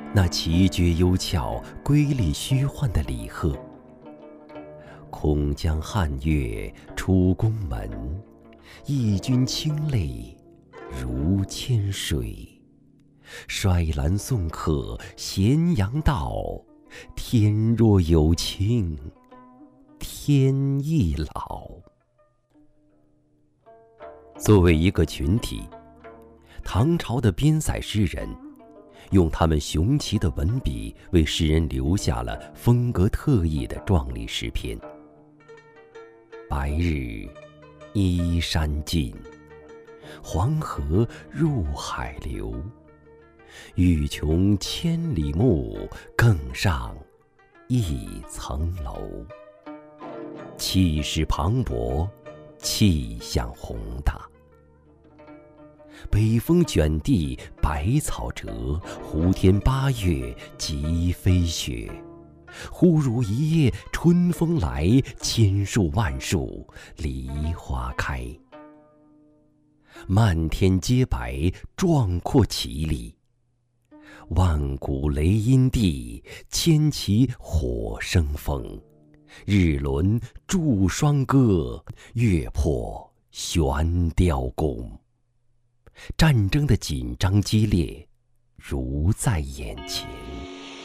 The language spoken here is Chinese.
那奇绝幽峭、瑰丽虚幻的李贺。空江汉月出宫门，义军清泪如千水。衰兰送客咸阳道，天若有情天亦老。作为一个群体，唐朝的边塞诗人用他们雄奇的文笔，为世人留下了风格特异的壮丽诗篇。白日依山尽，黄河入海流。欲穷千里目，更上一层楼。气势磅礴，气象宏大。北风卷地百草折，胡天八月即飞雪。忽如一夜春风来，千树万树梨花开。漫天皆白，壮阔绮丽。万古雷音地，千骑火生风。日轮祝双歌，月破悬雕弓。战争的紧张激烈，如在眼前。